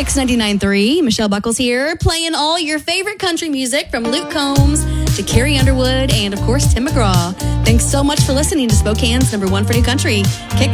Kicks 99.3. Michelle Buckles here, playing all your favorite country music from Luke Combs to Carrie Underwood and, of course, Tim McGraw. Thanks so much for listening to Spokane's #1 for new country. Kicks